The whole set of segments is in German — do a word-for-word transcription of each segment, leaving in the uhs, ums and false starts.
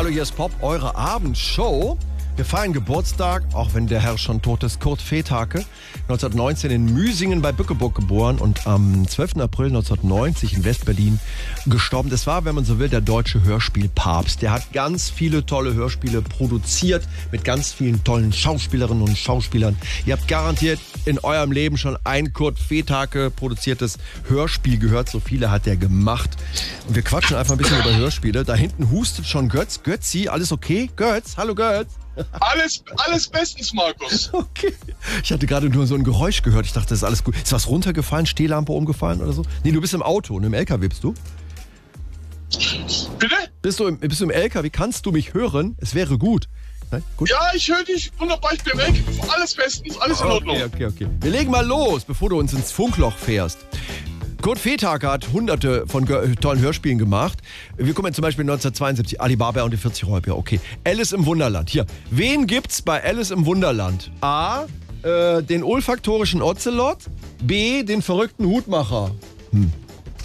Hallo, hier ist Pop, eure Abendshow. Wir feiern Geburtstag, auch wenn der Herr schon tot ist. Kurt Feethake, neunzehnhundertneunzehn in Müsingen bei Bückeburg geboren und am zwölften April neunzehnhundertneunzig in West-Berlin gestorben. Das war, wenn man so will, der deutsche Hörspielpapst. Der hat ganz viele tolle Hörspiele produziert mit ganz vielen tollen Schauspielerinnen und Schauspielern. Ihr habt garantiert in eurem Leben schon ein Kurt Feethake produziertes Hörspiel gehört. So viele hat er gemacht. Und wir quatschen einfach ein bisschen über Hörspiele. Da hinten hustet schon Götz. Götzi, alles okay? Götz, hallo Götz. Alles, alles bestens, Markus. Okay. Ich hatte gerade nur so ein Geräusch gehört. Ich dachte, das ist alles gut. Ist was runtergefallen? Stehlampe umgefallen oder so? Nee, du bist im Auto und im L K W bist du? Bitte? Bist du im, bist du im L K W? Kannst du mich hören? Es wäre gut. Nein? Gut? Ja, ich höre dich wunderbar. Ich bin weg. Alles bestens, alles in Ordnung. Okay, okay, okay. Wir legen mal los, bevor du uns ins Funkloch fährst. Kurt Feethake hat hunderte von ge- tollen Hörspielen gemacht. Wir kommen zum Beispiel neunzehnhundertzweiundsiebzig, Alibaba und die vierzig Räuber. Okay, Alice im Wunderland. Hier, wen gibt's bei Alice im Wunderland? A, äh, den olfaktorischen Ozelot. B, den verrückten Hutmacher. Hm.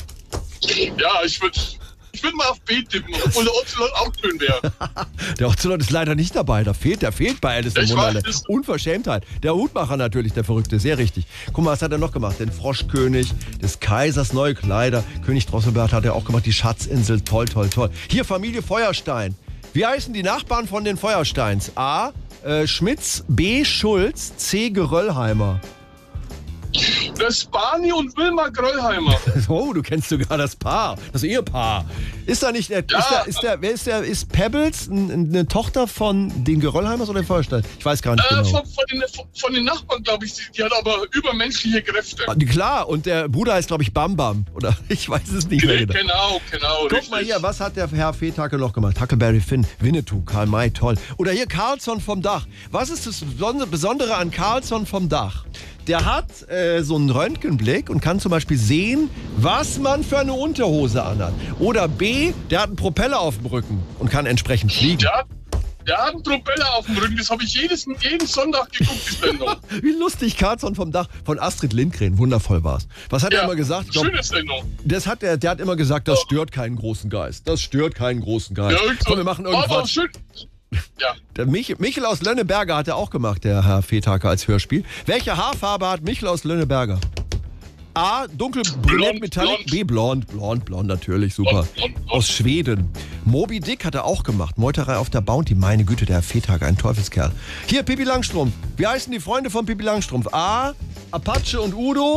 Ja, ich würde ich würd mal auf B tippen, obwohl der Ocelot auch schön wäre. Der Ozelot ist leider nicht dabei. Der fehlt, der fehlt bei Alice im Ich Wunderland. weiß, Unverschämtheit. Der Hutmacher natürlich, der Verrückte. Sehr richtig. Guck mal, was hat er noch gemacht? Den Froschkönig, des Kaisers neue Kleider. König Drosselbart hat er auch gemacht. Die Schatzinsel. Toll, toll, toll. Hier, Familie Feuerstein. Wie heißen die Nachbarn von den Feuersteins? A. Äh, Schmitz. B. Schulz. C. Geröllheimer. Das Barney und Wilma Gröllheimer. Oh, du kennst sogar das Paar, das Ehepaar. Ist da nicht, äh, Ja. ist, da, ist, der, wer ist der, ist Pebbles n- eine Tochter von den Geröllheimers oder den Feuerstein? Ich weiß gar nicht Äh, genau. von, von, den, von den Nachbarn, glaube ich, die, die hat aber übermenschliche Kräfte. Ah, klar, und der Bruder heißt, glaube ich, Bam Bam. Oder ich weiß es nicht mehr genau. Genau, genau. Guck richtig. mal hier, was hat der Herr Feethake noch gemacht? Huckleberry Finn, Winnetou, Karl May, toll. Oder hier Carlsson vom Dach. Was ist das Besondere an Carlsson vom Dach? Der hat äh, so einen Röntgenblick und kann zum Beispiel sehen, was man für eine Unterhose anhat. Oder B, der hat einen Propeller auf dem Rücken und kann entsprechend fliegen. Der, der hat einen Propeller auf dem Rücken. Das habe ich jedes, jeden Sonntag geguckt, die Sendung. Wie lustig, Carlsson vom Dach von Astrid Lindgren. Wundervoll war's. Was hat er Ja, immer gesagt? Ich glaub, schöne Sendung. das hat er, der hat immer gesagt, das stört keinen großen Geist. Das stört keinen großen Geist. Ja, Komm, wir machen war aber irgendwas. schön. Ja. Der Mich- Michel aus Lönneberger hat er auch gemacht, der Herr Feethake als Hörspiel. Welche Haarfarbe hat Michel aus Lönneberger? A, dunkelbrünett Blond, Metallic. blond. B, blond. Blond, blond, natürlich, super. Blond, blond, blond. Aus Schweden. Moby Dick hat er auch gemacht. Meuterei auf der Bounty. Meine Güte, der Herr Feethake, ein Teufelskerl. Hier, Pippi Langstrumpf. Wie heißen die Freunde von Pippi Langstrumpf? A, Apache und Udo.